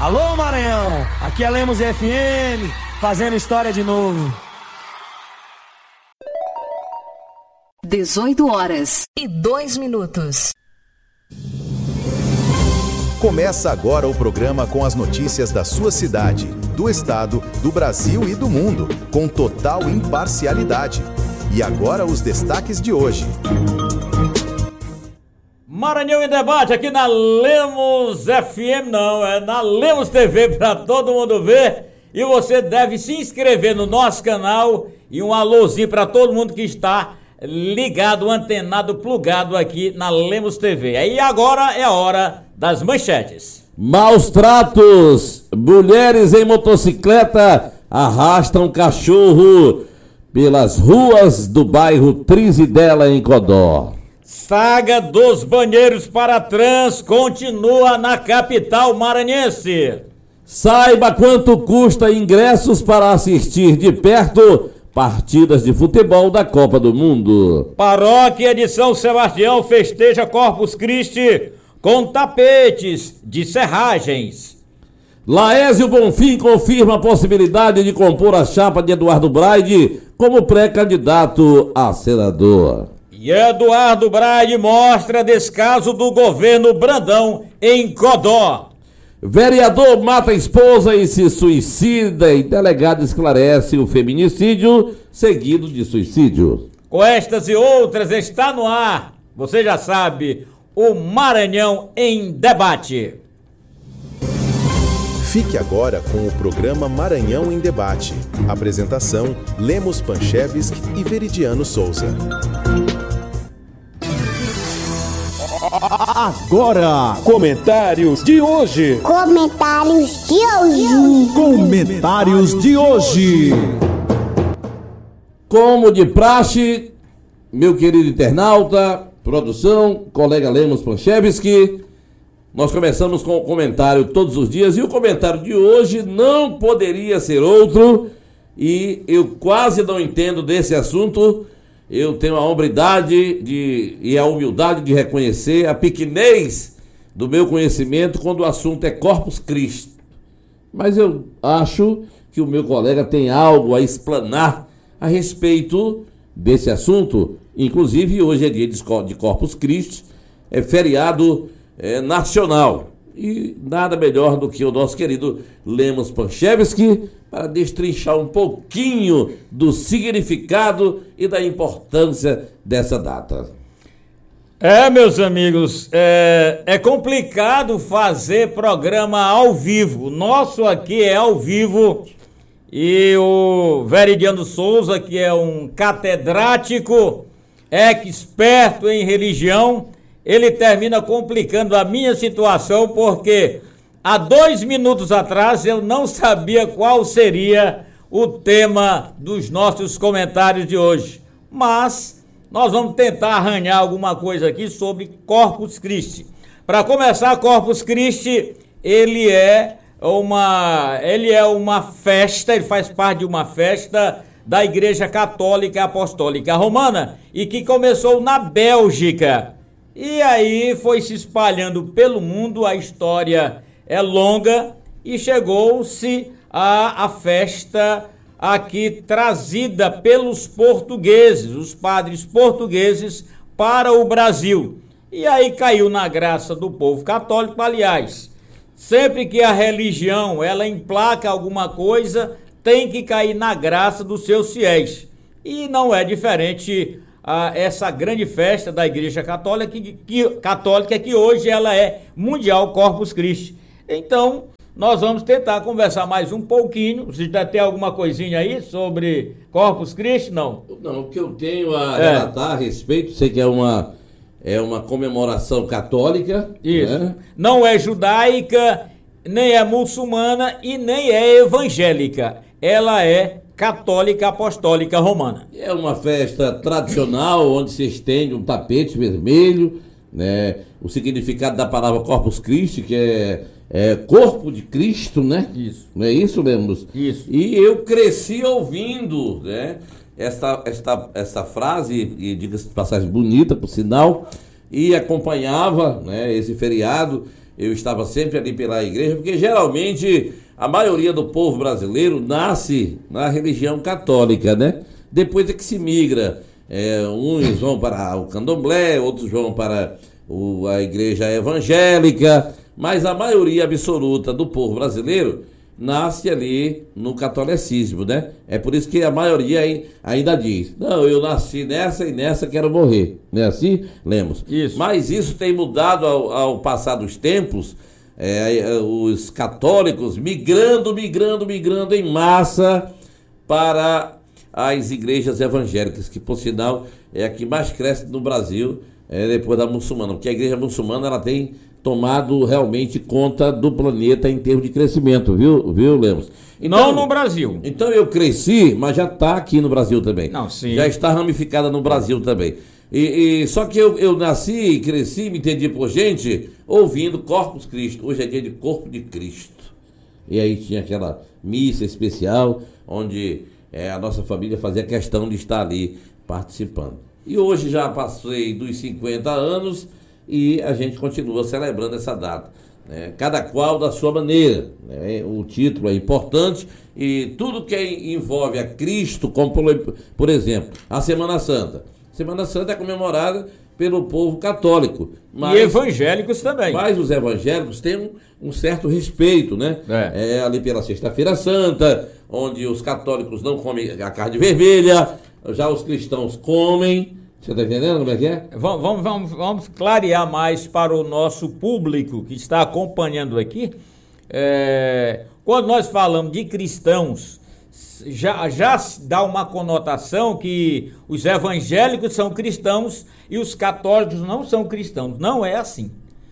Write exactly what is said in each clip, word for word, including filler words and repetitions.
Alô, Maranhão, aqui é Lemos F M, fazendo história de novo. dezoito horas e dois minutos. Começa agora o programa com as notícias da sua cidade, do estado, do Brasil e do mundo, com total imparcialidade. E agora os destaques de hoje. Maranhão em Debate aqui na Lemos F M, não, é na Lemos T V para todo mundo ver. E você deve se inscrever no nosso canal e um alôzinho para todo mundo que está ligado, antenado, plugado aqui na Lemos T V. Aí agora é a hora das manchetes. Maus tratos, mulheres em motocicleta arrastam cachorro pelas ruas do bairro Trizidela em Codó. Saga dos banheiros para trans continua na capital maranhense. Saiba quanto custa ingressos para assistir de perto partidas de futebol da Copa do Mundo. Paróquia de São Sebastião festeja Corpus Christi com tapetes de serragens. Laésio Bonfim confirma a possibilidade de compor a chapa de Eduardo Braide como pré-candidato a senador. E Eduardo Braide mostra descaso do governo Brandão em Codó. Vereador mata a esposa e se suicida e delegado esclarece o feminicídio seguido de suicídio. Com estas e outras está no ar, você já sabe, o Maranhão em Debate. Fique agora com o programa Maranhão em Debate. Apresentação: Lemos Panchevski e Veridiano Souza. Agora, comentários de hoje. Comentários de hoje. Comentários de hoje. Como de praxe, meu querido internauta, produção, colega Lemos Panchevski, nós começamos com o comentário todos os dias e o comentário de hoje não poderia ser outro e eu quase não entendo desse assunto. Eu tenho a hombridade de, e a humildade de reconhecer a pequenez do meu conhecimento quando o assunto é Corpus Christi. Mas eu acho que o meu colega tem algo a explanar a respeito desse assunto. Inclusive, hoje é dia de Corpus Christi, é feriado é, nacional. E nada melhor do que o nosso querido Lemos Panchevski para destrinchar um pouquinho do significado e da importância dessa data. É, meus amigos, é, é complicado fazer programa ao vivo. O nosso aqui é ao vivo e o Veridiano Souza, que é um catedrático, experto em religião, ele termina complicando a minha situação porque há dois minutos atrás eu não sabia qual seria o tema dos nossos comentários de hoje. Mas nós vamos tentar arranhar alguma coisa aqui sobre Corpus Christi. Para começar, Corpus Christi, ele é uma, ele é uma festa, ele faz parte de uma festa da Igreja Católica Apostólica Romana e que começou na Bélgica. E aí foi se espalhando pelo mundo, a história é longa e chegou-se a, a festa aqui trazida pelos portugueses, os padres portugueses para o Brasil. E aí caiu na graça do povo católico. Aliás, sempre que a religião ela emplaca alguma coisa, tem que cair na graça dos seus fiéis. E não é diferente a essa grande festa da Igreja Católica que, que, católica, que hoje ela é mundial Corpus Christi. Então, nós vamos tentar conversar mais um pouquinho. Você já tem alguma coisinha aí sobre Corpus Christi? Não? Não, o que eu tenho a é. relatar a respeito, sei que é uma, é uma comemoração católica. Isso. Né? Não é judaica, nem é muçulmana e nem é evangélica. Ela é católica apostólica romana. É uma festa tradicional onde se estende um tapete vermelho, né? O significado da palavra Corpus Christi, que é, é corpo de Cristo, né? Isso. Não é isso, Lemos? Isso. E eu cresci ouvindo, né? Esta, esta, esta frase, e diga-se de passagem bonita, por sinal, e acompanhava, né, esse feriado eu estava sempre ali pela igreja, porque geralmente a maioria do povo brasileiro nasce na religião católica, né? Depois é que se migra, é, uns vão para o candomblé, outros vão para o, a igreja evangélica, mas a maioria absoluta do povo brasileiro nasce ali no catolicismo, né? É por isso que a maioria ainda diz, não, eu nasci nessa e nessa quero morrer, não é assim, Lemos? Isso. Mas isso tem mudado ao, ao passar dos tempos, é, os católicos migrando, migrando, migrando em massa para as igrejas evangélicas, que por sinal é a que mais cresce no Brasil, é, depois da muçulmana, porque a igreja muçulmana ela tem tomado realmente conta do planeta em termos de crescimento, viu, viu, Lemos? Não Então, no Brasil. Então eu cresci, mas já está aqui no Brasil também. Não, sim. Já está ramificada no Brasil também. E, e, só que eu, eu nasci e cresci, me entendi por gente, ouvindo Corpus Christi. Hoje é dia de Corpo de Cristo. E aí tinha aquela missa especial, onde é, a nossa família fazia questão de estar ali participando. E hoje já passei dos cinquenta anos e a gente continua celebrando essa data, né? Cada qual da sua maneira, né? O título é importante e tudo que envolve a Cristo, como por, por exemplo, a Semana Santa. Semana Santa é comemorada pelo povo católico. Mas, e evangélicos também. Mas os evangélicos têm um, um certo respeito, né? É. É ali pela Sexta-feira Santa, onde os católicos não comem a carne vermelha, já os cristãos comem. Você está entendendo como é que é? Vamos, vamos, vamos, vamos clarear mais para o nosso público que está acompanhando aqui. É, quando nós falamos de cristãos, já, já dá uma conotação que os evangélicos são cristãos e os católicos não são cristãos. Não é assim.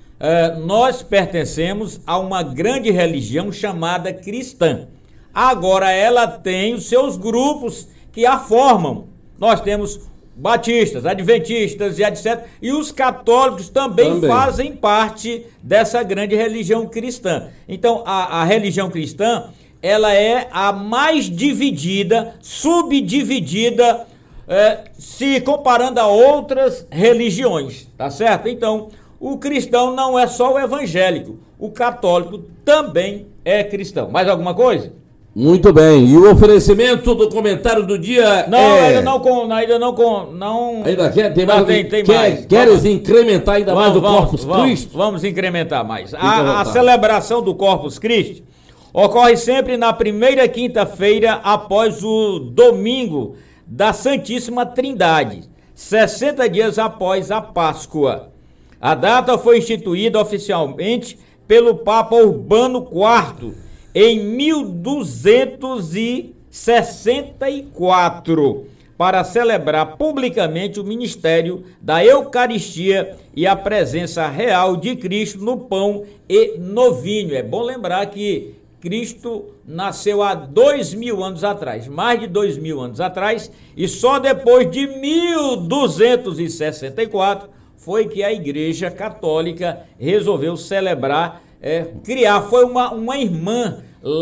É, nós pertencemos a uma grande religião chamada cristã. Agora ela tem os seus grupos que a formam. Nós temos batistas, adventistas e etcétera. E os católicos também, também fazem parte dessa grande religião cristã. Então, a, a religião cristã, ela é a mais dividida, subdividida, é, se comparando a outras religiões, tá certo? Então, o cristão não é só o evangélico, o católico também é cristão. Mais alguma coisa? Muito bem, e o oferecimento do comentário do dia não, é... ainda não com, ainda não com, não... Ainda quer? Tem mais? Não, tem, tem quer, mais. Queres vamos, incrementar ainda vamos, mais o vamos, Corpus vamos, Christi? Vamos incrementar mais. A, a celebração do Corpus Christi ocorre sempre na primeira quinta-feira após o domingo da Santíssima Trindade, sessenta dias após a Páscoa. A data foi instituída oficialmente pelo Papa Urbano quarto, em mil duzentos e sessenta e quatro, para celebrar publicamente o ministério da Eucaristia e a presença real de Cristo no pão e no vinho. É bom lembrar que Cristo nasceu há dois mil anos atrás, mais de dois mil anos atrás, e só depois de mil duzentos e sessenta e quatro foi que a Igreja Católica resolveu celebrar, é, criar, foi uma, uma irmã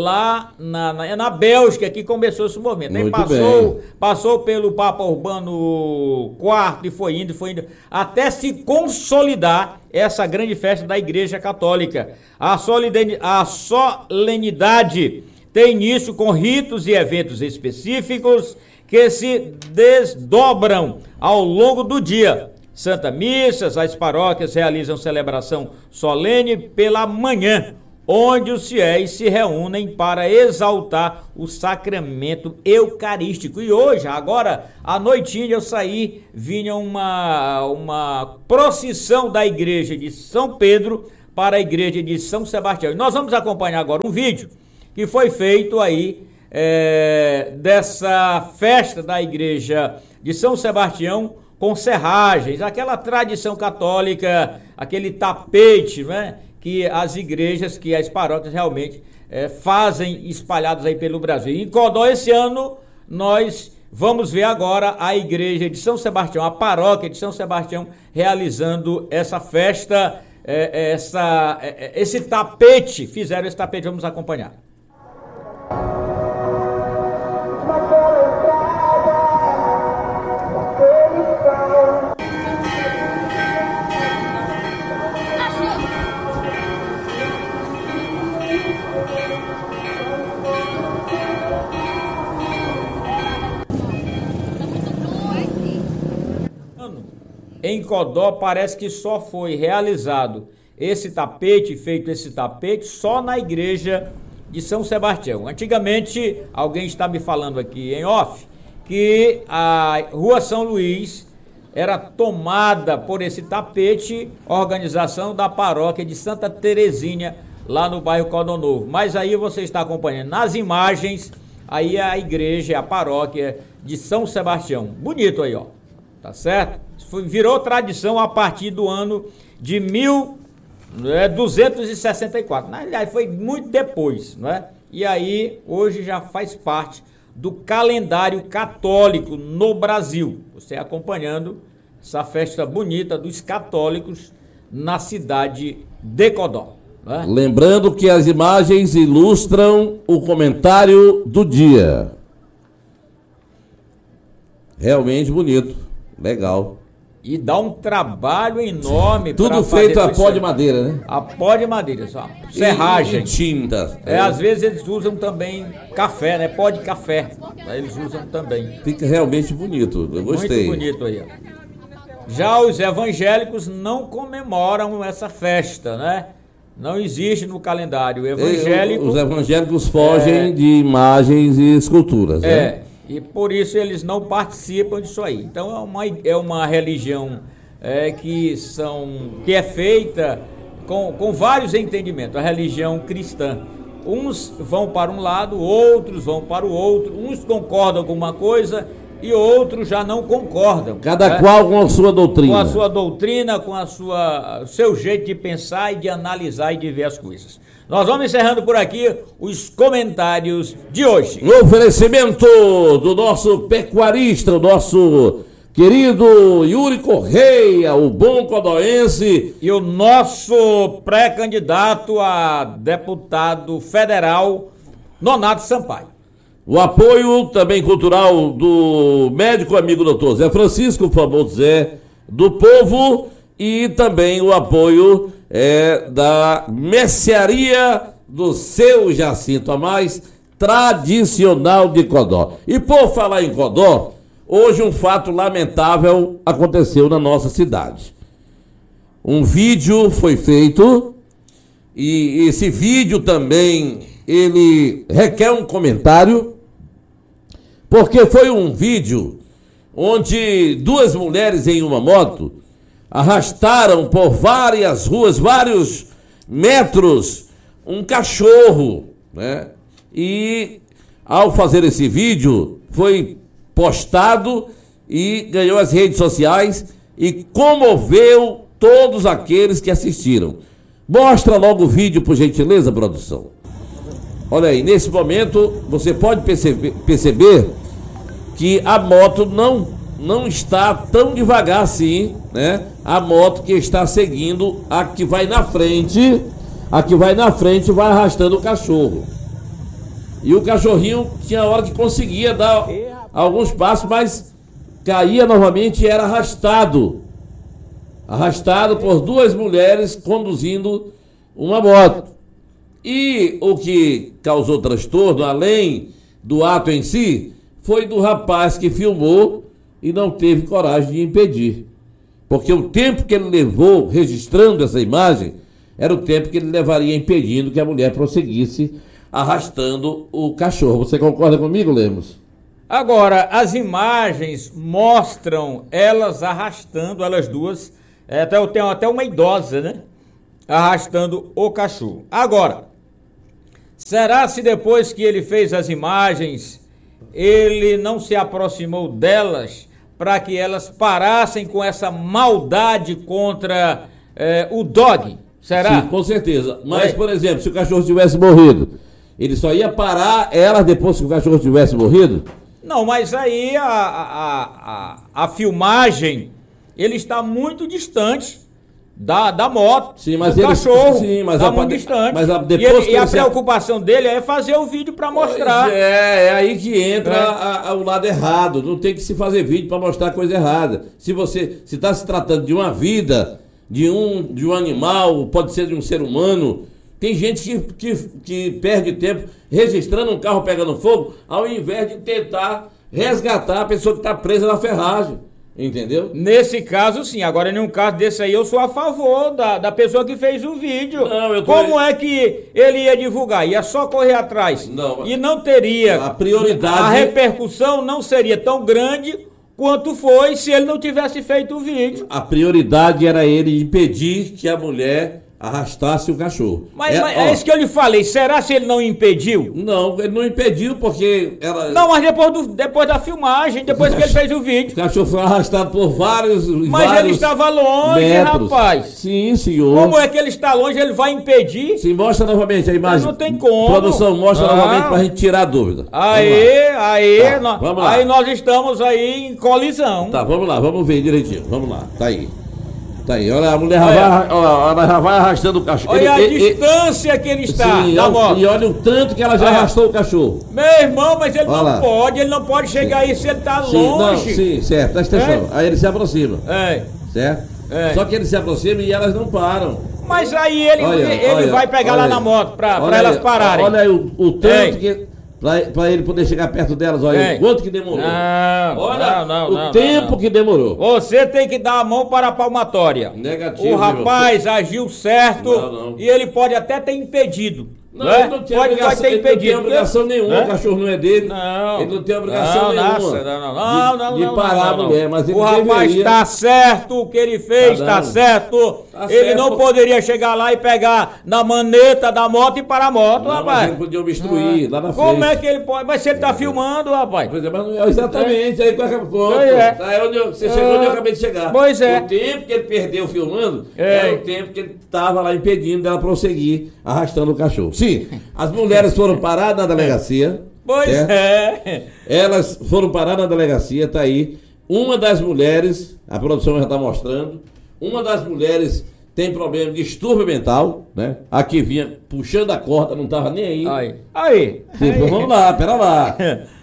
lá na, na, na Bélgica que começou esse movimento. Aí passou, passou pelo Papa Urbano quarto e foi indo, foi indo, até se consolidar essa grande festa da Igreja Católica. A, a solenidade tem início com ritos e eventos específicos que se desdobram ao longo do dia. Santa Missas, as paróquias realizam celebração solene pela manhã, onde os fiéis se reúnem para exaltar o sacramento eucarístico. E hoje, agora, à noitinha, eu saí, vinha uma, uma procissão da igreja de São Pedro para a igreja de São Sebastião. E nós vamos acompanhar agora um vídeo que foi feito aí é, dessa festa da igreja de São Sebastião, com serragens, aquela tradição católica, aquele tapete, né, que as igrejas, que as paróquias realmente é, fazem espalhadas aí pelo Brasil. Em Codó, esse ano, nós vamos ver agora a igreja de São Sebastião, a paróquia de São Sebastião, realizando essa festa, é, essa, é, esse tapete, fizeram esse tapete, vamos acompanhar. em Codó parece que só foi realizado esse tapete, feito esse tapete, só na igreja de São Sebastião. Antigamente, alguém está me falando aqui em off, que a Rua São Luís era tomada por esse tapete, organização da paróquia de Santa Terezinha, lá no bairro Codó Novo. Mas aí você está acompanhando nas imagens, aí a igreja, a paróquia de São Sebastião. Bonito aí, ó. Tá certo? Foi, virou tradição a partir do ano de mil duzentos e sessenta e quatro. Na realidade, foi muito depois, não é? E aí, hoje já faz parte do calendário católico no Brasil. Você acompanhando essa festa bonita dos católicos na cidade de Codó. Né? Lembrando que as imagens ilustram o comentário do dia. Realmente bonito, legal. E dá um trabalho enorme. Tudo feito a pó de madeira, né? A pó de madeira, só. Serragem. E tinta. É, às vezes eles usam também café, né? Pó de café. Eles usam também. Fica realmente bonito, eu gostei. Muito bonito aí, ó. Já os evangélicos não comemoram essa festa, né? Não existe no calendário evangélico. Os evangélicos fogem é, de imagens e esculturas, né? É, e por isso eles não participam disso aí. Então é uma, é uma religião é, que, são, que é feita com, com vários entendimentos, a religião cristã. Uns vão para um lado, outros vão para o outro, uns concordam com uma coisa e outros já não concordam. Cada né? qual com a sua doutrina. Com a sua doutrina, com a sua, o seu jeito de pensar e de analisar e de ver as coisas. Nós vamos encerrando por aqui os comentários de hoje. No oferecimento do nosso pecuarista, o nosso querido Yuri Correia, o bom codoense. E o nosso pré-candidato a deputado federal, Nonato Sampaio. O apoio também cultural do médico amigo doutor Zé Francisco, o famoso Zé do Povo, e também o apoio é, da mercearia do seu Jacinto, a mais tradicional de Codó. E por falar em Codó, hoje um fato lamentável aconteceu na nossa cidade. Um vídeo foi feito e esse vídeo também ele requer um comentário, porque foi um vídeo onde duas mulheres em uma moto arrastaram por várias ruas, vários metros, um cachorro, né? E ao fazer esse vídeo foi postado e ganhou as redes sociais e comoveu todos aqueles que assistiram. Mostra logo o vídeo, por gentileza, produção. Olha aí, nesse momento você pode perceber, perceber que a moto não, não está tão devagar assim, né? A moto que está seguindo a que vai na frente, a que vai na frente vai arrastando o cachorro. E o cachorrinho tinha hora que conseguia dar alguns passos, mas caía novamente e era arrastado. Arrastado por duas mulheres conduzindo uma moto. E o que causou transtorno, além do ato em si, foi do rapaz que filmou e não teve coragem de impedir. Porque o tempo que ele levou registrando essa imagem era o tempo que ele levaria impedindo que a mulher prosseguisse arrastando o cachorro. Você concorda comigo, Lemos? Agora, as imagens mostram elas arrastando, elas duas, é, até, eu tenho até uma idosa, né? Arrastando o cachorro. Agora, será se depois que ele fez as imagens, ele não se aproximou delas para que elas parassem com essa maldade contra é, o dog? Será? Sim, com certeza. Mas, é. por exemplo, se o cachorro tivesse morrido, ele só ia parar elas depois que o cachorro tivesse morrido? Não, mas aí a, a, a, a filmagem, ele está muito distante da, da moto, sim, mas do ele, cachorro, sim, mas está a, muito distante. Mas a, e, depois ele, que e a se... preocupação dele é fazer o vídeo para mostrar. Pois é, é aí que entra é. a, a, o lado errado. Não tem que se fazer vídeo para mostrar coisa errada. Se você se está se tratando de uma vida, de um, de um animal, pode ser de um ser humano. Tem gente que, que, que perde tempo registrando um carro pegando fogo, ao invés de tentar resgatar a pessoa que está presa na ferragem. Entendeu? Nesse caso, sim. Agora, em um caso desse aí, eu sou a favor da, da pessoa que fez o vídeo. Não, eu tô... Como é que ele ia divulgar? Ia só correr atrás. Não, e não teria... A prioridade... A repercussão não seria tão grande quanto foi se ele não tivesse feito o vídeo. A prioridade era ele impedir que a mulher arrastasse o cachorro. Mas é, mas ó, é isso que eu lhe falei. Será se ele não impediu? Não, ele não impediu porque ela... Não, mas depois, do, depois da filmagem, depois que ele fez o vídeo. O cachorro foi arrastado por vários Mas vários ele estava longe, metros. rapaz. Sim, senhor. Como é que ele está longe? Ele vai impedir? Sim, mostra novamente a imagem. Não tem como. Produção, mostra Não. novamente pra gente tirar a dúvida. Aí, aí, Tá, nós, vamos lá. aí nós estamos aí em colisão. Tá, vamos lá, vamos ver direitinho. Vamos lá, tá aí. Tá aí, olha, a mulher já Olha. vai, olha, ela já vai arrastando o cachorro. Olha a Ele- ele- distância que ele está Sim, da olha- moto. e olha o tanto que ela já Olha. arrastou o cachorro. Meu irmão, mas ele Olha não lá. pode, ele não pode chegar aí se ele está Sim, não, longe. sim, certo, presta atenção. É? Aí ele se aproxima, É. certo? É. Só que ele se aproxima e elas não param. Mas aí ele, Olha, ele olha, vai pegar olha lá aí. na moto pra, Olha pra elas aí, pararem. Olha aí o, o tanto Ei. que... Pra, pra ele poder chegar perto delas, olha Ei. o quanto que demorou. Não, olha não, não, o não, tempo não, não. que demorou. Você tem que dar a mão para a palmatória. Negativo, O rapaz agiu certo Não, não. e ele pode até ter impedido. Não, né? ele não tem pode, obrigação, pode ter ele não tem impedido. obrigação nenhuma, Né? o cachorro não é dele. Não. Ele não tem obrigação não, nenhuma nossa, não, não, de, não, de não, parar não, a não. mulher, mas ele O rapaz deveria... está certo, o que ele fez Tá está dando. certo. Tá ele certo. não poderia chegar lá e pegar na maneta da moto e parar a moto, Não, mas rapaz. ele podia obstruir lá na frente. Como é que ele pode? Mas se ele está filmando, rapaz. Pois é, mas não é exatamente, aí qual é o ponto? Pois é. Tá, é onde eu- você chegou onde eu acabei de chegar. Pois é. O tempo que ele perdeu filmando É. era o tempo que ele estava lá impedindo dela prosseguir, arrastando o cachorro. Sim, as mulheres foram paradas na delegacia. Pois certo? é. Elas foram parar na delegacia, tá aí. Uma das mulheres, a produção já está mostrando, uma das mulheres tem problema de distúrbio mental, né? A que vinha puxando a corda, não estava nem aí. Aí. Aí. Sim, aí. vamos lá, pera lá.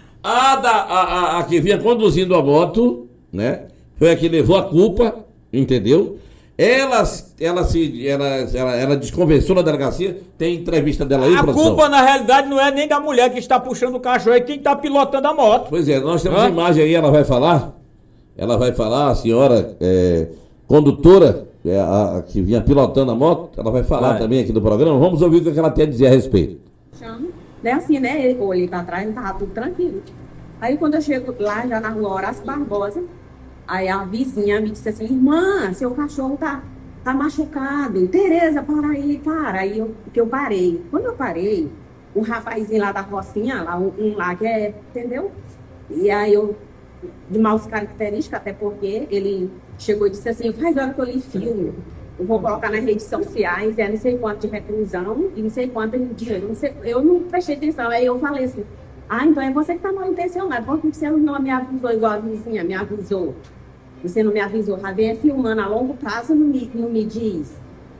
A, da, a, a, a que vinha conduzindo a moto, né? Foi a que levou a culpa, entendeu? Ela, ela se ela, ela, ela desconversou na delegacia. Tem entrevista dela aí, A produção? culpa, na realidade, não é nem da mulher que está puxando o cachorro, é quem está pilotando a moto. Pois é, nós temos Hã? imagem aí, ela vai falar. Ela vai falar, a senhora é, condutora, é, a, a que vinha pilotando a moto, ela vai falar Vai. também aqui do programa. Vamos ouvir o que ela tem a dizer a respeito. Chama. Daí assim, né? Eu olhei pra trás e tava tudo tranquilo. Aí quando eu chego lá, já na rua Horácio Barbosa, aí a vizinha me disse assim, irmã, seu cachorro tá, tá machucado. Tereza, para aí, para. Aí eu, que eu parei. Quando eu parei, o rapazinho lá da Rocinha, lá, um, um lá que é, entendeu? E aí eu, de maus características, até porque ele chegou e disse assim, faz hora que eu lhe filmo. Eu vou colocar nas redes sociais, é não sei quanto de reclusão e não sei quanto de dinheiro. Não sei, eu não prestei atenção. Aí eu falei assim, ah, então é você que está mal intencionado. Por que você não me avisou igual a vizinha me avisou? Você não me avisou. Já vem filmando a longo prazo, não me, não me diz.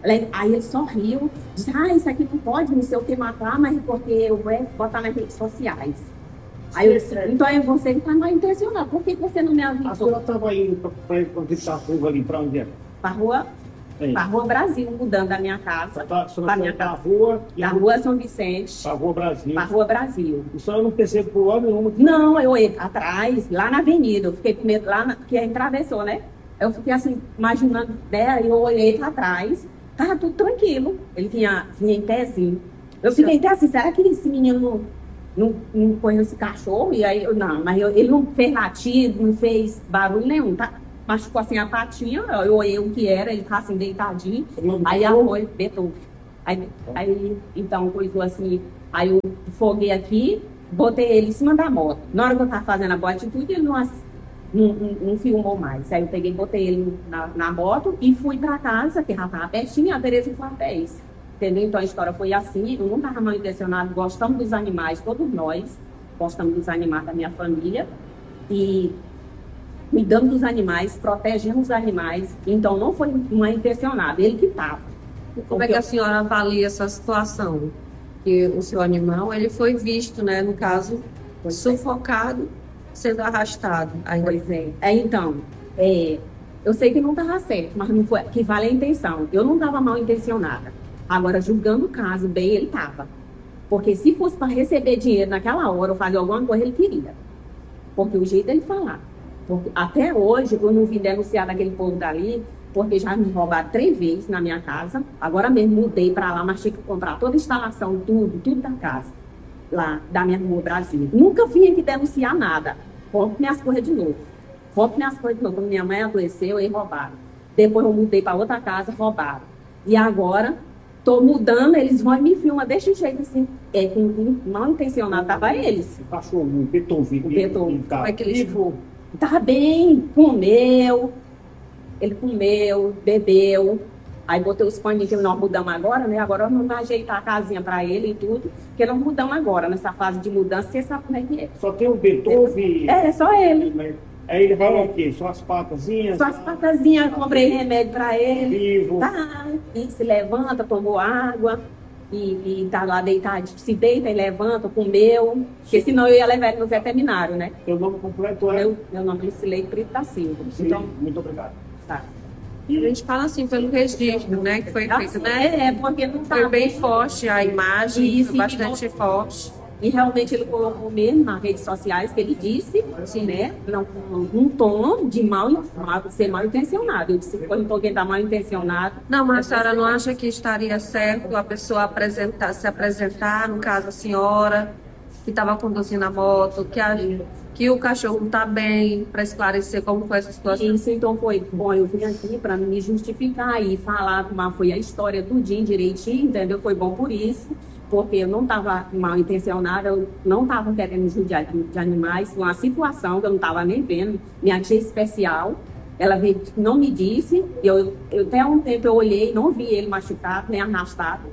Aí ele sorriu, disse, ah, isso aqui não pode, não sei o que matar, mas porque eu vou botar nas redes sociais. Aí eu disse, então é você que está mal intencionado. Por que você não me A avisou? senhora estava indo para visitar a fuga ali, para onde é? Para a rua, Aí. pra rua Brasil, mudando da minha casa. Tá, a Pra senhora minha foi para a casa. rua e Da a rua São Vicente, para a rua Brasil. para rua Brasil. A senhora não percebe por hora nenhuma que Não, eu ia atrás, lá na avenida. Eu fiquei com medo lá, na, que atravessou, né? Eu fiquei assim, imaginando, né? Aí eu olhei para trás, tava tudo tranquilo. Ele vinha, vinha em pezinho. Eu fiquei até assim, será que esse menino não, não, não correu esse cachorro? E aí, eu, não, mas eu, ele não fez latido, não fez barulho nenhum, tá? Machucou assim a patinha, eu olhei o que era, ele tá assim, deitadinho. Aí a foi, Beethoven. Aí, aí, então, coisou assim, aí eu foguei aqui, botei ele em cima da moto. Na hora que eu tava fazendo a boa atitude, ele não, ass- não, não, não filmou mais. Aí eu peguei, botei ele na, na moto e fui pra casa, que já tava pertinho, a Tereza foi a pés. Entendeu? Então a história foi assim, eu não tava mal intencionado, gostamos dos animais, todos nós gostamos dos animais da minha família. E cuidando dos animais, protegendo os animais, então não foi uma intencionada, ele que estava. Como é que a senhora avalia essa situação? Que o seu animal, ele foi visto, né, no caso, sufocado, sendo arrastado. Ainda... Pois é. É, então, é, eu sei que não estava certo, mas não foi que vale a intenção. Eu não estava mal intencionada. Agora, julgando o caso bem, ele estava. Porque se fosse para receber dinheiro naquela hora ou fazer alguma coisa, ele queria. Porque o jeito dele falar. Porque até hoje, eu não vim denunciar daquele povo dali, porque já me roubaram três vezes na minha casa. Agora mesmo mudei para lá, mas tinha que comprar toda a instalação, tudo, tudo da casa, lá da minha rua Brasil. Nunca vim aqui denunciar nada. Compre minhas coisas de novo. Compre minhas coisas de novo. Quando minha mãe adoeceu, eles roubaram. Depois eu mudei para outra casa, roubaram. E agora, tô mudando, eles vão e me filmam desse jeito assim. É com mal intencionado, tava eles. O cachorro, o Beethoven. O Beethoven. Tá vivo. Tava bem, comeu. Ele comeu, bebeu. Aí botei os paninhos que nós mudamos agora, né? Agora nós vamos ajeitar a casinha para ele e tudo. Porque nós mudamos agora, nessa fase de mudança, você sabe como é que é. Só tem o Beethoven. É, só ele. Aí ele vai o quê? Só as patazinhas? Só as patazinhas, comprei remédio para ele. Vivo. Tá, e se levanta, tomou água. E, e tá lá deitado, se deita e levanta, comeu. Porque senão eu ia levar ele no veterinário, né? Seu nome completo é? Meu, meu nome é Lucilei Brito da Silva. Então, muito obrigado. Tá. A gente fala assim pelo registro, né, que foi feito, né? É, porque não tá foi bem forte a imagem, Isso, foi bastante forte. E realmente ele colocou mesmo nas redes sociais que ele disse, assim, né? Não, um tom de mal, mal, ser mal intencionado. Eu disse que foi um tom que está mal intencionado. Não, mas a senhora não acha que estaria certo a pessoa apresentar, se apresentar, no caso a senhora, que estava conduzindo a moto, que, a, que o cachorro não está bem, para esclarecer como foi essa situação? Isso, então foi bom. Eu vim aqui para me justificar e falar como foi a história tudinho, direitinho, entendeu? Foi bom por isso. Porque eu não estava mal intencionada, eu não estava querendo judiar de animais, foi uma situação que eu não estava nem vendo. Minha tia especial, ela veio, não me disse, eu, eu até um tempo eu olhei, não vi ele machucado, nem arrastado.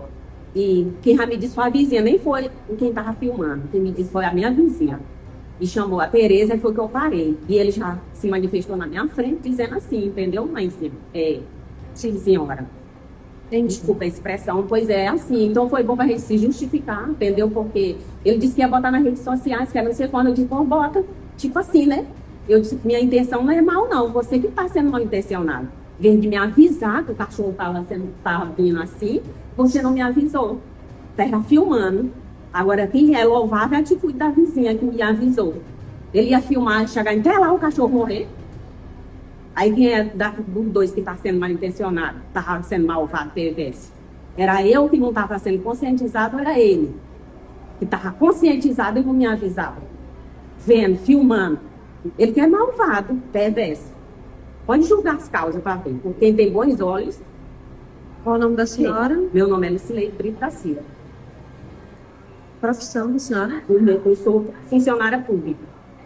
E quem já me disse foi a vizinha, nem foi quem estava filmando, quem me disse foi a minha vizinha. E chamou a Tereza, e foi que eu parei. E ele já se manifestou na minha frente, dizendo assim, entendeu, mãe? É, sim, senhora. Desculpa a expressão, pois é, assim, então foi bom para a gente se justificar, entendeu? Porque ele disse que ia botar nas redes sociais, que era não sei quando, eu disse, bom, bota, tipo assim, né? Eu disse, minha intenção não é mal, não, você que está sendo mal intencionado. Em vez de me avisar que o cachorro estava sendo, tava vindo assim, você não me avisou. Estava filmando. Agora, quem é louvável é a atitude da vizinha que me avisou. Ele ia filmar, chegar até lá o cachorro morrer. Aí quem é da, dos dois que está sendo mal intencionado, estava sendo malvado, teve esse? Era eu que não estava sendo conscientizado, ou era ele? Que estava conscientizado e não me avisava. Vendo, filmando. Ele que é malvado, perverso. Pode julgar as causas para ver. Porque quem tem bons olhos. Qual o nome da senhora? Sim. Meu nome é Lucilei Brito da Silva. Profissão da senhora? Eu sou funcionária pública.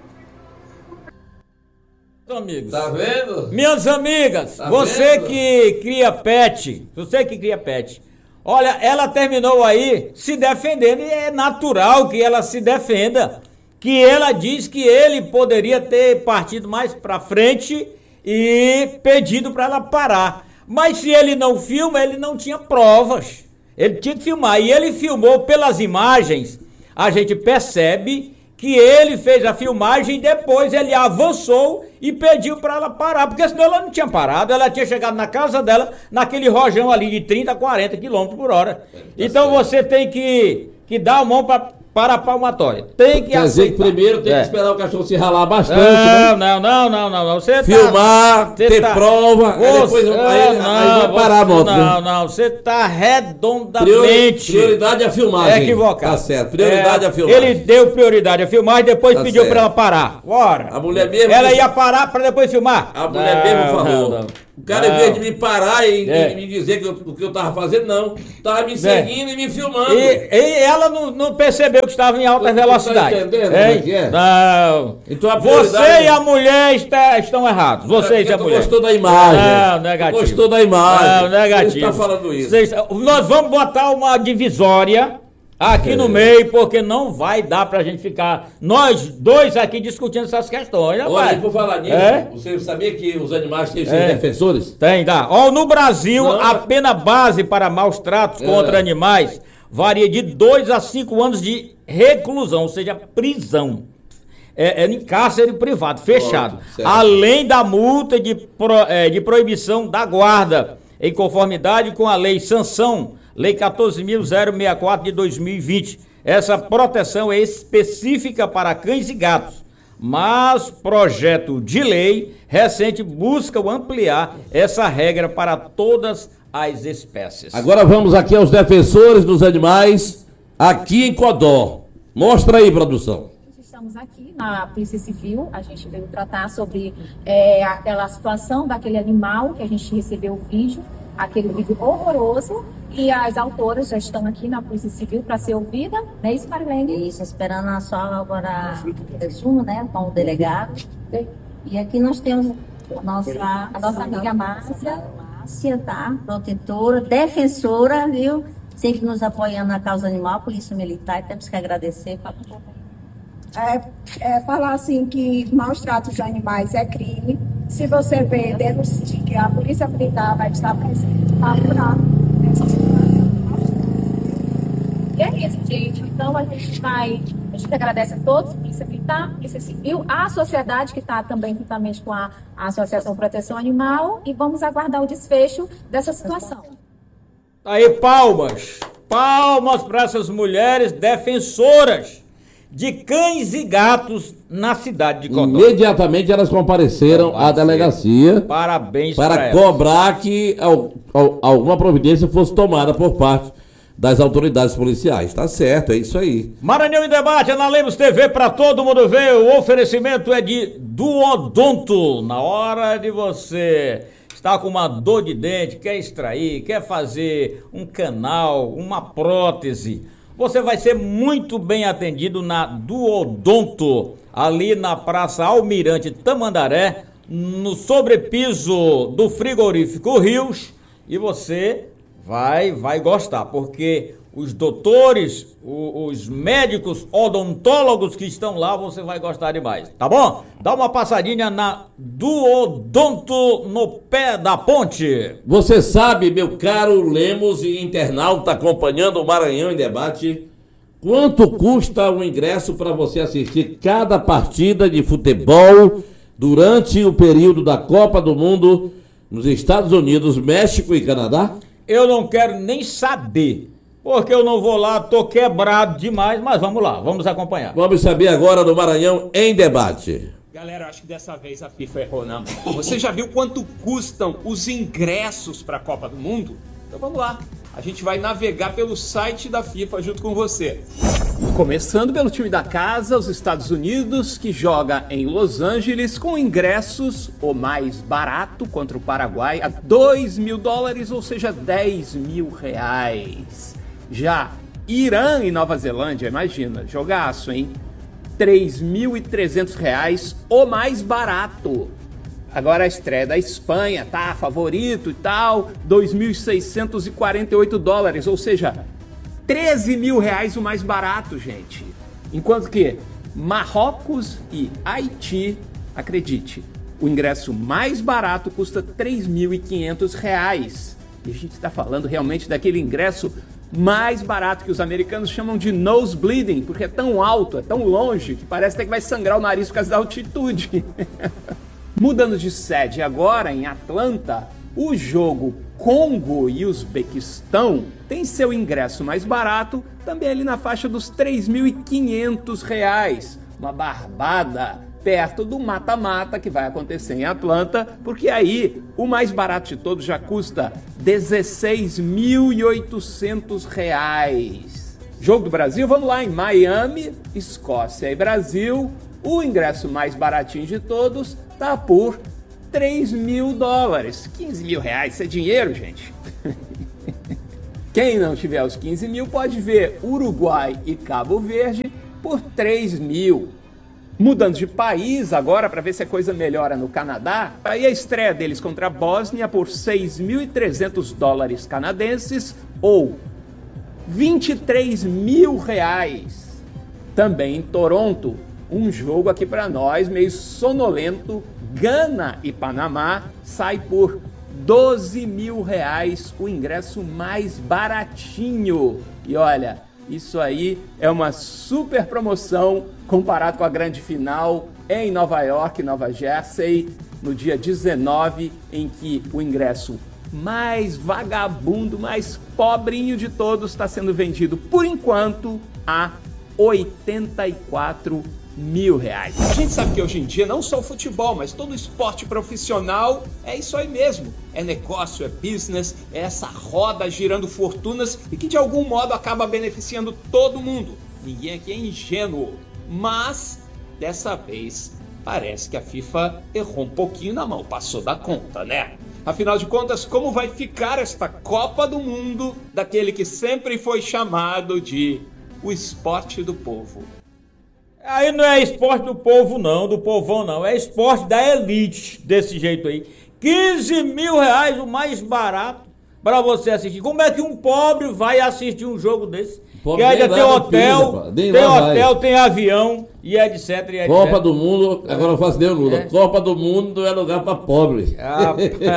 Amigos. Tá vendo? Minhas amigas, tá você vendo? que cria pet, você que cria pet, olha, ela terminou aí se defendendo e é natural que ela se defenda, que ela diz que ele poderia ter partido mais pra frente e pedido para ela parar. Mas se ele não filma, ele não tinha provas. Ele tinha que filmar e ele filmou pelas imagens, a gente percebe que ele fez a filmagem e depois ele avançou e pediu para ela parar, porque senão ela não tinha parado, ela tinha chegado na casa dela, naquele rojão ali de trinta, quarenta quilômetros por hora. Então você tem que, que dar a mão para para a palmatória. Tem que Quer dizer que primeiro tem é. que esperar o cachorro se ralar bastante, não, né? Não, não, não, não, não. Você filmar, tá, ter tá, prova, você, aí depois não, aí, não, aí vai parar a moto. Não, né? não, você tá redondamente... Prioridade à filmagem. É equivocado. Tá certo, prioridade é, à filmagem. Ele deu prioridade à filmagem, depois tá pediu certo. para ela parar. Bora. A mulher mesmo... Ela ia parar para depois filmar? A mulher não, mesmo falou. Não, não. O cara, em vez de me parar e, é. e me dizer que eu, o que eu tava fazendo, não. Tava me seguindo é. e me filmando. E, e ela não, não percebeu que estava em alta tu, velocidade. Tu tá entendendo é? como é que é? Não. Então a Você e a mulher está, estão errados. Você e a mulher. Gostou da imagem. Não, negativo. Gostou da imagem. Não, negativo. Você está falando isso. Vocês, nós vamos botar uma divisória aqui é. no meio, porque não vai dar pra gente ficar nós dois aqui discutindo essas questões. Olha, por falar nisso, é? você sabia que os animais têm seus é. defensores? Tem, dá. Ó, no Brasil, não. a pena base para maus tratos é. contra animais varia de dois a cinco anos de reclusão, ou seja, prisão. É, é em cárcere privado, fechado. Pronto, além da multa de, pro, é, de proibição da guarda, em conformidade com a lei Sanção, Lei quatorze mil sessenta e quatro de dois mil e vinte. Essa proteção é específica para cães e gatos, mas projeto de lei recente busca ampliar essa regra para todas as espécies. Agora vamos aqui aos defensores dos animais, aqui em Codó. Mostra aí, produção. Estamos aqui na Polícia Civil, a gente veio tratar sobre é, aquela situação daquele animal que a gente recebeu o vídeo, aquele vídeo horroroso, e as autoras já estão aqui na Polícia Civil para ser ouvida, não é isso, Marilene? Isso, esperando só agora resumo, né, com o delegado. E aqui nós temos a nossa, a nossa amiga Márcia, Márcia, tá? Protetora, defensora, viu? Sempre nos apoiando na causa animal, Polícia Militar, e temos que agradecer. É, é, falar assim que maus tratos de animais é crime. Se você vê, denuncie que a Polícia Militar vai estar presente para apurar essa situação. E é isso, gente. Então a gente vai, a gente agradece a todos, Polícia Militar, Polícia Civil, a sociedade que está também juntamente com a, a Associação Proteção Animal, e vamos aguardar o desfecho dessa situação. Aí, palmas, palmas para essas mulheres defensoras de cães e gatos na cidade de Codó. Imediatamente elas compareceram à delegacia. Parabéns para cobrar que al, al, alguma providência fosse tomada por parte das autoridades policiais. Tá certo, é isso aí. Maranhão em Debate, é na Lemos T V para todo mundo ver. O oferecimento é de Duodonto. Na hora de você estar com uma dor de dente, quer extrair, quer fazer um canal, uma prótese, você vai ser muito bem atendido na Duodonto, ali na Praça Almirante Tamandaré, no sobrepiso do frigorífico Rios, e você vai, vai gostar, porque os doutores, os, os médicos odontólogos que estão lá, você vai gostar demais, tá bom? Dá uma passadinha na Duodonto, no pé da ponte. Você sabe, meu caro Lemos e internauta acompanhando o Maranhão em Debate, quanto custa o ingresso para você assistir cada partida de futebol durante o período da Copa do Mundo nos Estados Unidos, México e Canadá? Eu não quero nem saber, porque eu não vou lá, tô quebrado demais, mas vamos lá, vamos acompanhar. Vamos saber agora do Maranhão em Debate. Galera, acho que dessa vez a FIFA errou, não. Você já viu quanto custam os ingressos para a Copa do Mundo? Então vamos lá, a gente vai navegar pelo site da FIFA junto com você. Começando pelo time da casa, os Estados Unidos, que joga em Los Angeles com ingressos, o mais barato, contra o Paraguai, a dois mil dólares, ou seja, dez mil reais. Já Irã e Nova Zelândia, imagina, jogaço, hein? três mil e trezentos reais, o mais barato. Agora a estreia da Espanha, tá? Favorito e tal, dois mil seiscentos e quarenta e oito dólares, ou seja, treze mil reais o mais barato, gente. Enquanto que Marrocos e Haiti, acredite, o ingresso mais barato custa três mil e quinhentos reais. E a gente está falando realmente daquele ingresso mais barato que os americanos chamam de nosebleeding, porque é tão alto, é tão longe, que parece até que vai sangrar o nariz por causa da altitude. Mudando de sede agora, em Atlanta, o jogo Congo e Uzbequistão tem seu ingresso mais barato, também ali na faixa dos três mil e quinhentos reais. Uma barbada perto do mata-mata que vai acontecer em Atlanta, porque aí o mais barato de todos já custa dezesseis mil e oitocentos reais. Jogo do Brasil, vamos lá, em Miami, Escócia e Brasil, o ingresso mais baratinho de todos tá por três mil dólares. quinze mil reais, isso é dinheiro, gente. Quem não tiver os quinze mil pode ver Uruguai e Cabo Verde por três mil. Mudando de país agora para ver se a coisa melhora no Canadá, aí a estreia deles contra a Bósnia por seis mil e trezentos dólares canadenses ou vinte e três mil reais. Também em Toronto, um jogo aqui para nós meio sonolento, Gana e Panamá, sai por doze mil reais, o ingresso mais baratinho. E olha, isso aí é uma super promoção comparado com a grande final em Nova York, Nova Jersey, no dia dezenove, em que o ingresso mais vagabundo, mais pobrinho de todos está sendo vendido, por enquanto, a oitenta e quatro mil reais. A gente sabe que hoje em dia não só o futebol, mas todo esporte profissional é isso aí mesmo. É negócio, é business, é essa roda girando fortunas e que de algum modo acaba beneficiando todo mundo. Ninguém aqui é ingênuo, mas dessa vez parece que a FIFA errou um pouquinho na mão, passou da conta, né? Afinal de contas, como vai ficar esta Copa do Mundo daquele que sempre foi chamado de o esporte do povo? Aí não é esporte do povo não, do povão não, é esporte da elite, desse jeito aí. quinze mil reais, o mais barato, para você assistir. Como é que um pobre vai assistir um jogo desse? Pobre que ainda nem tem vai, hotel, nem tem vai, hotel, vai. tem avião e etc, e etcétera. Copa do Mundo, agora eu faço nem o Lula. É. Copa do Mundo não é lugar para pobre. Ah,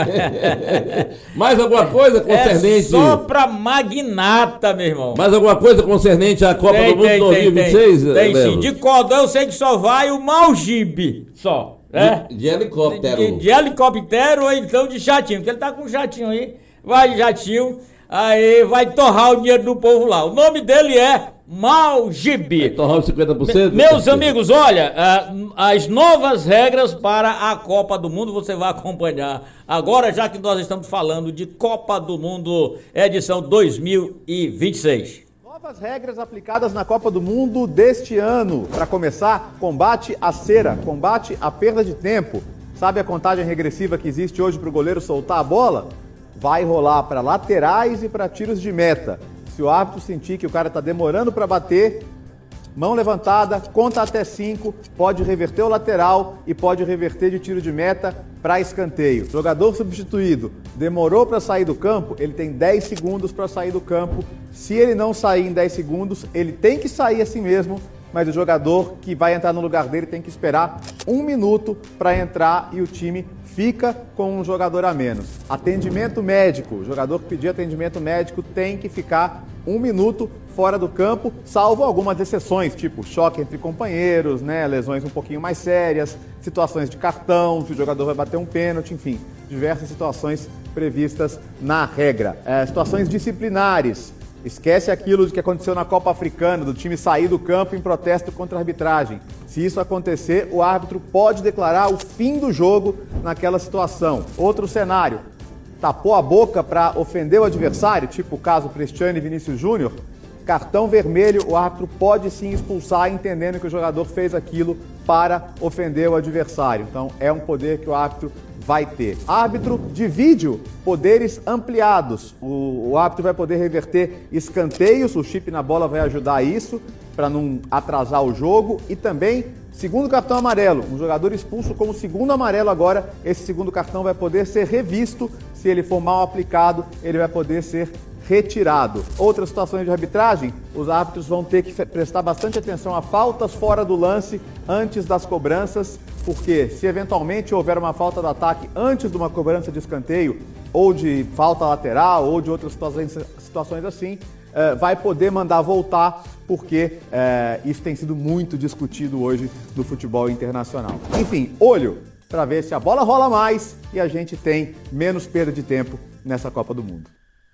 Mais alguma coisa concernente? É só pra magnata, meu irmão. Mais alguma coisa concernente à Copa Tem, do Mundo tem, dois mil e vinte e seis? Tem, tem Lelo? sim. De cordão eu sei que só vai o Malgibe, só. Né? De, de helicóptero. De, de helicóptero ou então de jatinho, porque ele tá com um jatinho aí, vai de jatinho, aí vai torrar o dinheiro do povo lá. O nome dele é Malgibe. Torrar os cinquenta por cento? Me, meus amigos, olha, uh, as novas regras para a Copa do Mundo você vai acompanhar agora, já que nós estamos falando de Copa do Mundo edição dois mil e vinte e seis. Novas regras aplicadas na Copa do Mundo deste ano. Para começar, combate à cera, combate à perda de tempo. Sabe a contagem regressiva que existe hoje para o goleiro soltar a bola? Vai rolar para laterais e para tiros de meta. Se o árbitro sentir que o cara está demorando para bater, mão levantada, conta até cinco, pode reverter o lateral e pode reverter de tiro de meta para escanteio. Jogador substituído, demorou para sair do campo, ele tem dez segundos para sair do campo. Se ele não sair em dez segundos, ele tem que sair assim mesmo, mas o jogador que vai entrar no lugar dele tem que esperar um minuto para entrar e o time fica com um jogador a menos. Atendimento médico. O jogador que pedir atendimento médico tem que ficar um minuto fora do campo, salvo algumas exceções, tipo choque entre companheiros, né, lesões um pouquinho mais sérias, situações de cartão, se o jogador vai bater um pênalti, enfim, diversas situações previstas na regra. É, situações disciplinares. Esquece aquilo de que aconteceu na Copa Africana, do time sair do campo em protesto contra a arbitragem. Se isso acontecer, o árbitro pode declarar o fim do jogo naquela situação. Outro cenário, tapou a boca para ofender o adversário, tipo o caso Cristiano e Vinícius Júnior, cartão vermelho, o árbitro pode sim expulsar, entendendo que o jogador fez aquilo para ofender o adversário. Então é um poder que o árbitro vai ter. Árbitro de vídeo, poderes ampliados. O, o árbitro vai poder reverter escanteios, o chip na bola vai ajudar isso, para não atrasar o jogo. E também, segundo cartão amarelo, um jogador expulso como segundo amarelo agora, esse segundo cartão vai poder ser revisto. Se ele for mal aplicado, ele vai poder ser retirado. Outras situações de arbitragem, os árbitros vão ter que prestar bastante atenção a faltas fora do lance antes das cobranças, porque se eventualmente houver uma falta de ataque antes de uma cobrança de escanteio, ou de falta lateral, ou de outras situações, situações assim, eh, vai poder mandar voltar, porque eh, isso tem sido muito discutido hoje no futebol internacional. Enfim, olho para ver se a bola rola mais e a gente tem menos perda de tempo nessa Copa do Mundo.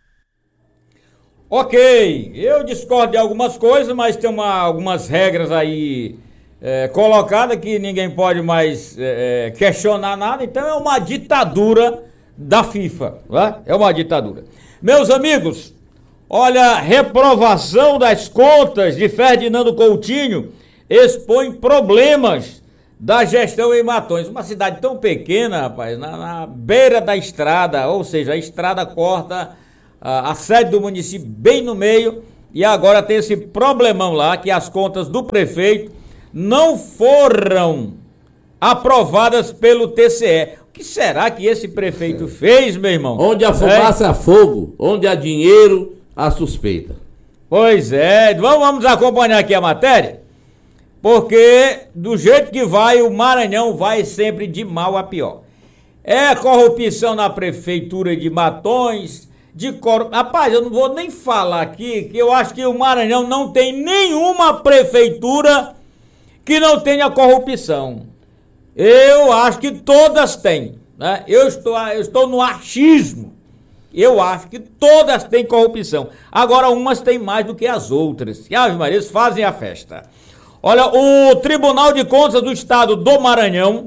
Ok, eu discordo de algumas coisas, mas tem uma, algumas regras aí é, colocadas que ninguém pode mais é, questionar nada, então é uma ditadura da FIFA, né? É uma ditadura. Meus amigos, olha, reprovação das contas de Ferdinando Coutinho expõe problemas da gestão em Matões, uma cidade tão pequena, rapaz, na, na beira da estrada, ou seja, a estrada corta a sede do município bem no meio, e agora tem esse problemão lá, que as contas do prefeito não foram aprovadas pelo T C E. O que será que esse prefeito fez, meu irmão? Onde há fumaça, há fogo. Onde há dinheiro, há suspeita. Pois é, vamos, vamos acompanhar aqui a matéria, porque do jeito que vai, o Maranhão vai sempre de mal a pior. É corrupção na prefeitura de Matões, de cor... Rapaz, eu não vou nem falar aqui, que eu acho que o Maranhão não tem nenhuma prefeitura que não tenha corrupção. Eu acho que todas têm, né? Eu estou, eu estou no achismo Eu acho que todas têm corrupção. Agora, umas têm mais do que as outras. E as Marias fazem a festa. Olha, o Tribunal de Contas do Estado do Maranhão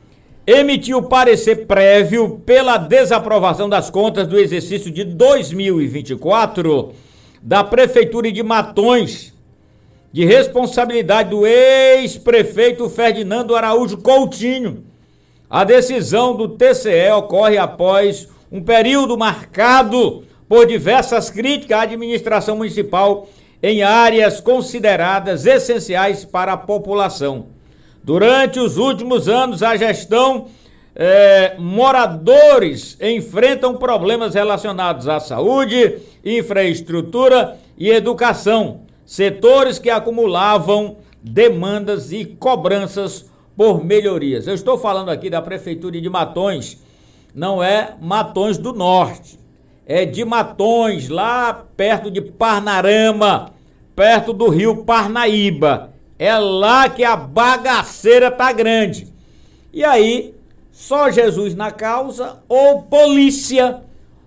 emitiu parecer prévio pela desaprovação das contas do exercício de dois mil e vinte e quatro da Prefeitura de Matões, de responsabilidade do ex-prefeito Ferdinando Araújo Coutinho. A decisão do T C E ocorre após um período marcado por diversas críticas à administração municipal em áreas consideradas essenciais para a população. Durante os últimos anos, a gestão, eh, moradores enfrentam problemas relacionados à saúde, infraestrutura e educação, setores que acumulavam demandas e cobranças por melhorias. Eu estou falando aqui da Prefeitura de Matões, não é Matões do Norte, é de Matões, lá perto de Parnarama, perto do rio Parnaíba. É lá que a bagaceira tá grande. E aí, só Jesus na causa, ou polícia,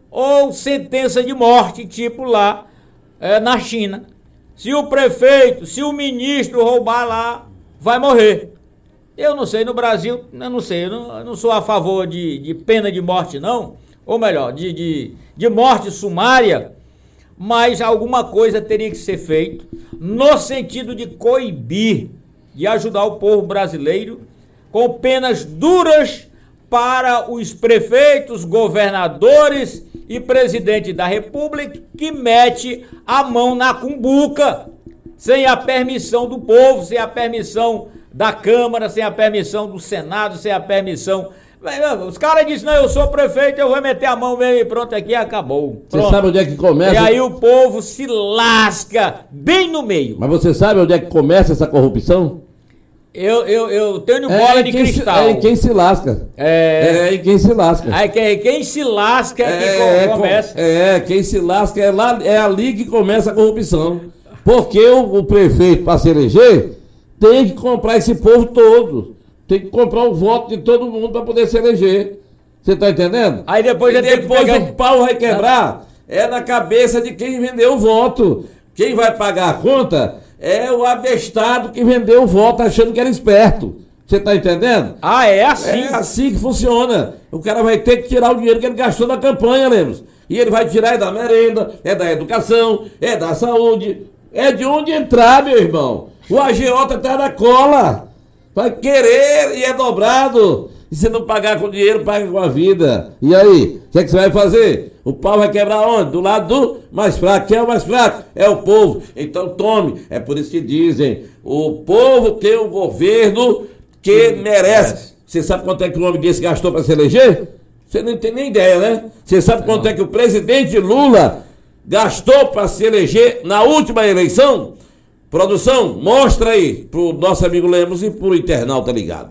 ou sentença de morte, tipo lá é, na China. Se o prefeito, se o ministro roubar lá, vai morrer. Eu não sei, no Brasil, eu não sei, eu não, eu não sou a favor de, de pena de morte, não. Ou melhor, de, de, de morte sumária, mas alguma coisa teria que ser feito no sentido de coibir, de ajudar o povo brasileiro com penas duras para os prefeitos, governadores e presidente da República que mete a mão na cumbuca, sem a permissão do povo, sem a permissão da Câmara, sem a permissão do Senado, sem a permissão... Os caras dizem, não, eu sou prefeito, eu vou meter a mão mesmo e pronto, aqui acabou. Pronto. Você sabe onde é que começa? E aí o povo se lasca bem no meio. Mas você sabe onde é que começa essa corrupção? Eu, eu, eu tenho bola é de quem cristal. Se, é em quem se lasca. É, é em quem se lasca. É quem, quem se lasca é, é que começa. É, quem se lasca é, lá, é ali que começa a corrupção. Porque o, o prefeito, para se eleger, tem que comprar esse povo todo. Tem que comprar o voto de todo mundo para poder se eleger. Você tá entendendo? Aí depois, e depois pegar... o pau vai quebrar. É na cabeça de quem vendeu o voto. Quem vai pagar a conta é o abestado que vendeu o voto achando que era esperto. Você tá entendendo? Ah, é assim? É assim que funciona. O cara vai ter que tirar o dinheiro que ele gastou na campanha, Lemos. E ele vai tirar é da merenda, é da educação, é da saúde. É de onde entrar, meu irmão. O agiota tá na cola. Vai querer e é dobrado. E se não pagar com dinheiro, paga com a vida. E aí, o que, é que você vai fazer? O pau vai quebrar onde? Do lado do mais fraco. Quem é o mais fraco? É o povo. Então tome. É por isso que dizem, o povo tem um governo que merece. Você sabe quanto é que o homem desse gastou para se eleger? Você não tem nem ideia, né? Você sabe quanto é que o presidente Lula gastou para se eleger na última eleição? Produção, mostra aí pro nosso amigo Lemos e pro internauta ligado.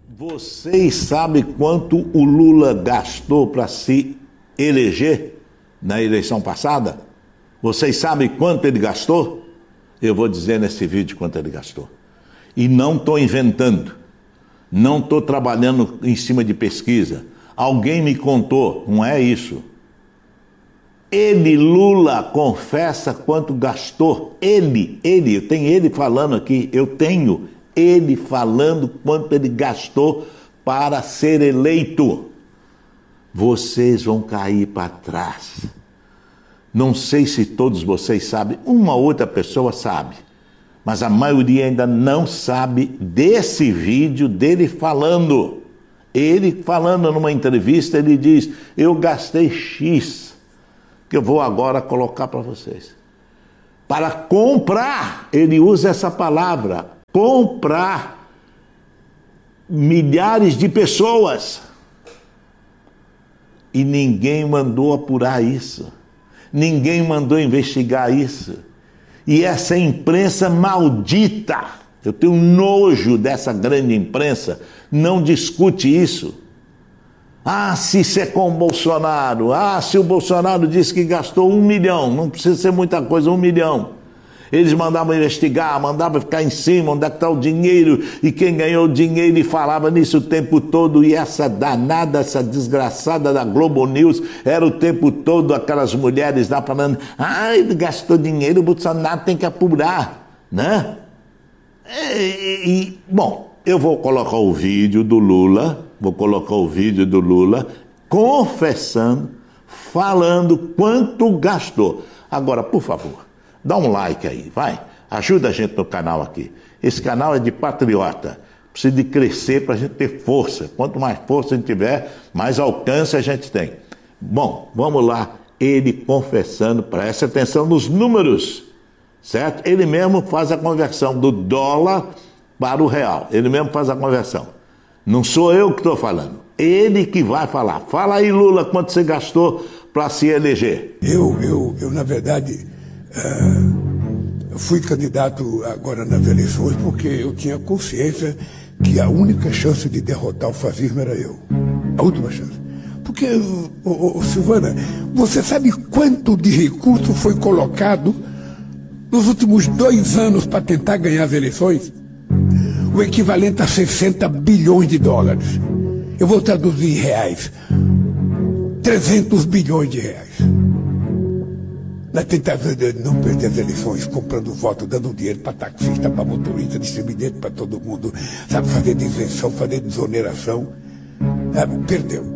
Vocês sabem quanto o Lula gastou para se eleger na eleição passada? Vocês sabem quanto ele gastou? Eu vou dizer nesse vídeo quanto ele gastou. E não estou inventando, não estou trabalhando em cima de pesquisa. Alguém me contou, não é isso. Ele, Lula, confessa quanto gastou. Ele, ele, eu tenho ele falando aqui, eu tenho ele falando quanto ele gastou para ser eleito. Vocês vão cair para trás. Não sei se todos vocês sabem, uma outra pessoa sabe, mas a maioria ainda não sabe desse vídeo dele falando. Ele falando numa entrevista, ele diz, eu gastei X, que eu vou agora colocar para vocês. Para comprar, ele usa essa palavra, comprar milhares de pessoas. E ninguém mandou apurar isso. Ninguém mandou investigar isso. E essa imprensa maldita, eu tenho nojo dessa grande imprensa, não discute isso. Ah, se isso é com o Bolsonaro. Ah, se o Bolsonaro disse que gastou um milhão. Não precisa ser muita coisa, um milhão. Eles mandavam investigar, mandavam ficar em cima, onde é que está o dinheiro, e quem ganhou o dinheiro, e falava nisso o tempo todo, e essa danada, essa desgraçada da Globo News, era o tempo todo aquelas mulheres lá falando, ah, ele gastou dinheiro, o Bolsonaro tem que apurar, né? E, e, bom, eu vou colocar o vídeo do Lula, vou colocar o vídeo do Lula confessando, falando quanto gastou. Agora, por favor, dá um like aí, vai, ajuda a gente no canal aqui. Esse canal é de patriota, precisa de crescer para a gente ter força. Quanto mais força a gente tiver, mais alcance a gente tem. Bom, vamos lá, ele confessando, preste atenção nos números, certo? Ele mesmo faz a conversão do dólar para o real, ele mesmo faz a conversão. Não sou eu que estou falando, ele que vai falar. Fala aí, Lula, quanto você gastou para se eleger? Eu, eu, eu na verdade, uh, fui candidato agora nas eleições porque eu tinha consciência que a única chance de derrotar o fascismo era eu. A última chance. Porque, ô, ô, Silvana, você sabe quanto de recurso foi colocado nos últimos dois anos para tentar ganhar as eleições? O equivalente a sessenta bilhões de dólares. Eu vou traduzir em reais. trezentos bilhões de reais. Na tentativa de não perder as eleições, comprando voto, dando dinheiro para taxista, para motorista, distribuindo para todo mundo, sabe, fazer isenção, fazer desoneração. Sabe, perdeu.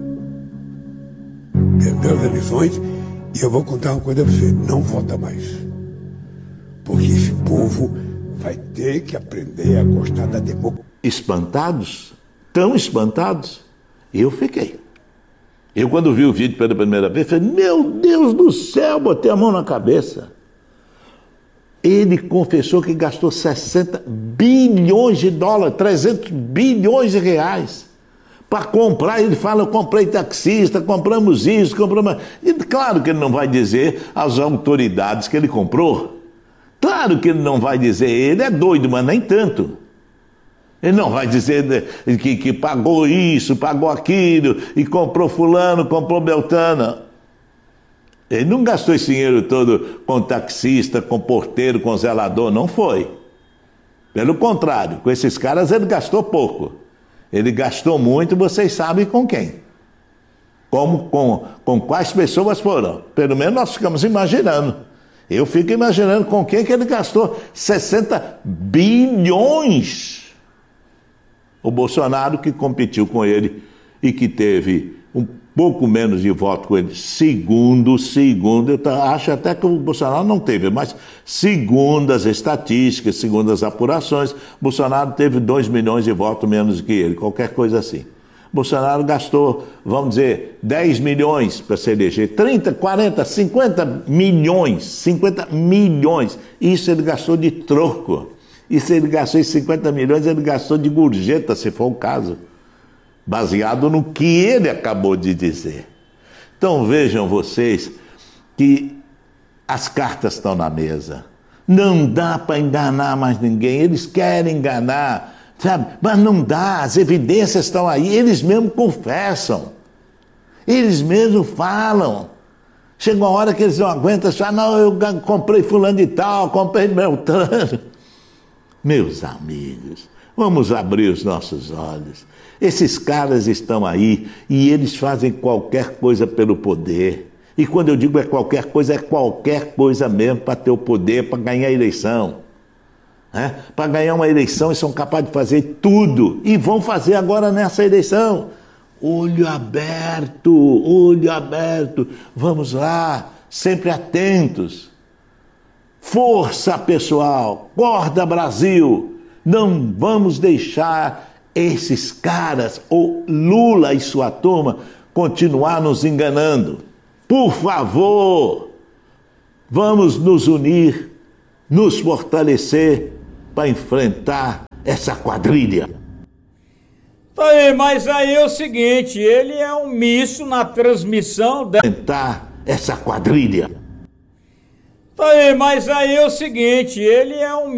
Perdeu as eleições e eu vou contar uma coisa para você, não vota mais. Porque esse povo vai ter que aprender a gostar da democracia. Espantados? Tão espantados? Eu fiquei. Eu, quando vi o vídeo pela primeira vez, falei, meu Deus do céu, botei a mão na cabeça. Ele confessou que gastou sessenta bilhões de dólares, trezentos bilhões de reais, para comprar. Ele fala, eu comprei taxista, compramos isso, compramos... E claro que ele não vai dizer às autoridades que ele comprou. Claro que ele não vai dizer, ele é doido, mas nem tanto. Ele não vai dizer que, que pagou isso, pagou aquilo, e comprou fulano, comprou beltano. Ele não gastou esse dinheiro todo com taxista, com porteiro, com zelador, não foi. Pelo contrário, com esses caras ele gastou pouco. Ele gastou muito, vocês sabem com quem. Como, com, com quais pessoas foram. Pelo menos nós ficamos imaginando. Eu fico imaginando com quem que ele gastou sessenta bilhões. O Bolsonaro, que competiu com ele e que teve um pouco menos de voto com ele, segundo, segundo, eu acho até que o Bolsonaro não teve, mas segundo as estatísticas, segundo as apurações, Bolsonaro teve dois milhões de votos menos que ele, qualquer coisa assim. Bolsonaro gastou, vamos dizer, dez milhões para se eleger, trinta, quarenta, cinquenta milhões, cinquenta milhões, isso ele gastou de troco. E se ele gastou esses cinquenta milhões, ele gastou de gorjeta, se for o caso, baseado no que ele acabou de dizer. Então vejam vocês que as cartas estão na mesa. Não dá para enganar mais ninguém, eles querem enganar, sabe? Mas não dá, as evidências estão aí, eles mesmos confessam, eles mesmos falam. Chega uma hora que eles não aguentam, falam, não, eu comprei fulano de tal, comprei beltrano. Meus amigos, vamos abrir os nossos olhos. Esses caras estão aí e eles fazem qualquer coisa pelo poder. E quando eu digo é qualquer coisa, é qualquer coisa mesmo para ter o poder, para ganhar a eleição. É? Para ganhar uma eleição, eles são capazes de fazer tudo. E vão fazer agora nessa eleição. Olho aberto, olho aberto. Vamos lá, sempre atentos. Força, pessoal, acorda, Brasil, não vamos deixar esses caras, ou Lula e sua turma, continuar nos enganando. Por favor, vamos nos unir, nos fortalecer para enfrentar essa quadrilha. Tá aí, mas aí é o seguinte, ele é um misto na transmissão da... Enfrentar essa quadrilha. Tá aí, mas aí é o seguinte, ele é um